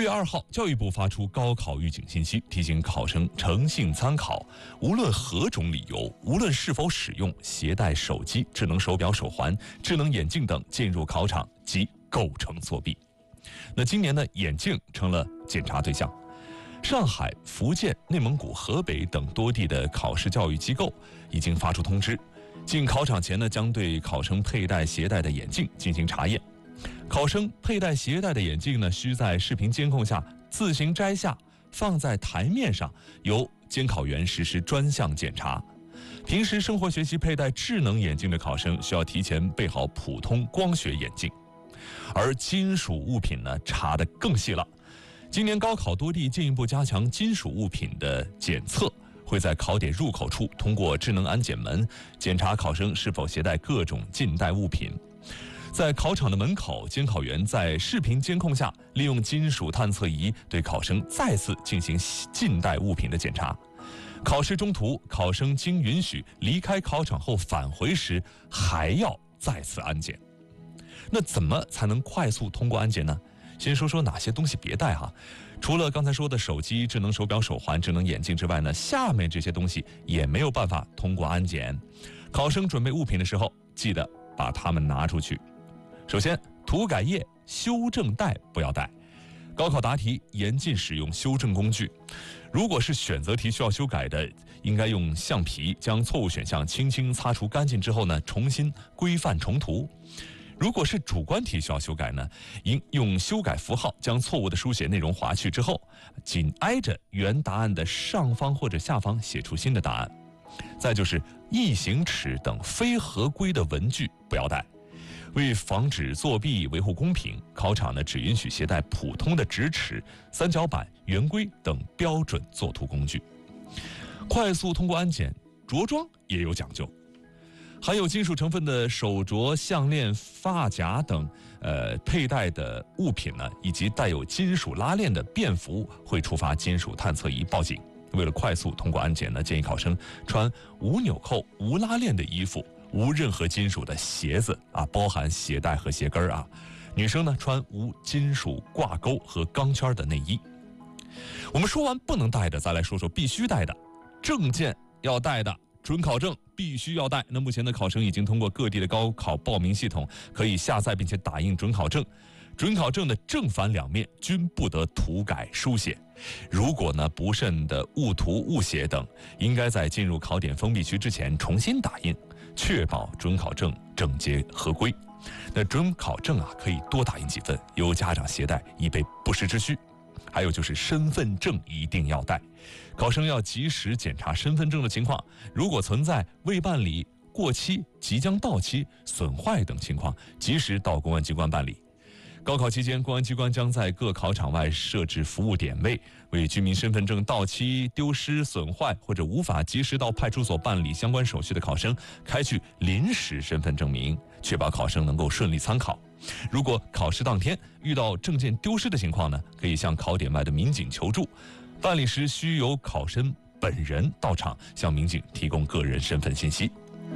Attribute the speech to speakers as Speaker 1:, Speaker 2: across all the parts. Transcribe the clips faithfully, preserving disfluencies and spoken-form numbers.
Speaker 1: 月二号，教育部发出高考预警信息，提醒考生诚信参考，无论何种理由，无论是否使用携带手机、智能手表、手环、智能眼镜等进入考场，即构成作弊。那今年呢，眼镜成了检查对象。上海、福建、内蒙古、河北等多地的考试教育机构已经发出通知，进考场前呢，将对考生佩戴携带的眼镜进行查验。考生佩戴携带的眼镜呢，需在视频监控下自行摘下，放在台面上，由监考员实施专项检查。平时生活学习佩戴智能眼镜的考生，需要提前备好普通光学眼镜。而金属物品呢，查得更细了。今年高考多地进一步加强金属物品的检测，会在考点入口处通过智能安检门检查考生是否携带各种禁带物品。在考场的门口，监考员在视频监控下，利用金属探测仪对考生再次进行禁带物品的检查。考试中途，考生经允许离开考场后返回时，还要再次安检。那怎么才能快速通过安检呢？先说说哪些东西别带哈。除了刚才说的手机、智能手表、手环、智能眼镜之外呢，下面这些东西也没有办法通过安检。考生准备物品的时候，记得把它们拿出去。首先，涂改液、修正带不要带。高考答题严禁使用修正工具。如果是选择题需要修改的，应该用橡皮将错误选项轻轻擦除干净之后呢，重新规范重涂。如果是主观题需要修改呢，应用修改符号将错误的书写内容划去之后，紧挨着原答案的上方或者下方写出新的答案。再就是异形尺等非合规的文具不要带。为防止作弊、维护公平，考场呢只允许携带普通的直尺、三角板、圆规等标准作图工具。快速通过安检，着装也有讲究。含有金属成分的手镯、项链、发夹等，呃，佩戴的物品呢，以及带有金属拉链的便服，会触发金属探测仪报警。为了快速通过安检呢，建议考生穿无纽扣、无拉链的衣服，无任何金属的鞋子啊，包含鞋带和鞋跟啊。女生呢，穿无金属挂钩和钢圈的内衣。我们说完不能带的，再来说说必须带的。证件要带的。准考证必须要带。那目前的考生已经通过各地的高考报名系统，可以下载并且打印准考证。准考证的正反两面均不得涂改书写。如果呢不慎的误涂误写等，应该在进入考点封闭区之前重新打印，确保准考证整洁合规。那准考证啊，可以多打印几份，由家长携带，以备不时之需。还有就是身份证一定要带，考生要及时检查身份证的情况，如果存在未办理、过期、即将到期、损坏等情况，及时到公安机关办理。高考期间，公安机关将在各考场外设置服务点位，为居民身份证到期、丢失、损坏或者无法及时到派出所办理相关手续的考生开具临时身份证明，确保考生能够顺利参考。如果考试当天遇到证件丢失的情况呢，可以向考点外的民警求助，办理时需由考生本人到场向民警提供个人身份信息。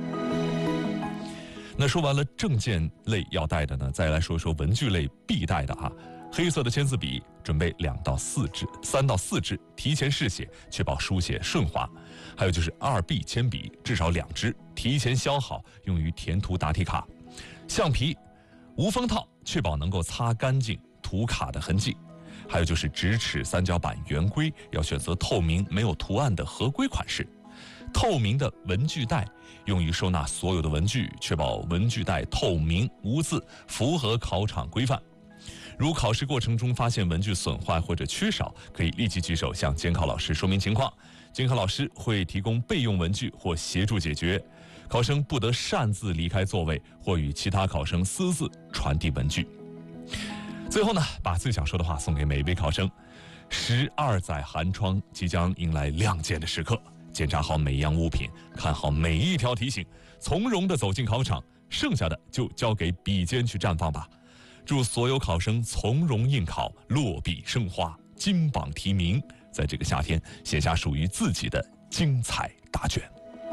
Speaker 1: 那说完了证件类要带的呢，再来说说文具类必带的啊。黑色的签字笔准备两到四支，三到四支，提前试写，确保书写顺滑。还有就是二 B 铅笔至少两支，提前削好，用于填涂答题卡。橡皮无封套，确保能够擦干净涂卡的痕迹。还有就是直尺、三角板、圆规要选择透明、没有图案的合规款式。透明的文具袋用于收纳所有的文具，确保文具袋透明无字，符合考场规范。如考试过程中发现文具损坏或者缺少，可以立即举手向监考老师说明情况，监考老师会提供备用文具或协助解决。考生不得擅自离开座位或与其他考生私自传递文具。最后呢，把最想说的话送给每一位考生。十二载寒窗即将迎来亮剑的时刻，检查好每一样物品，看好每一条题型，从容地走进考场，剩下的就交给笔尖去绽放吧。祝所有考生从容应考，落笔生花，金榜题名，在这个夏天写下属于自己的精彩答卷。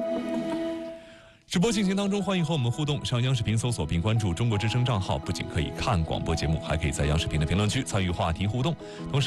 Speaker 1: 直播进行当中，欢迎和我们互动，上央视频搜索并关注中国之声账号，不仅可以看广播节目，还可以在央视频的评论区参与话题互动，同时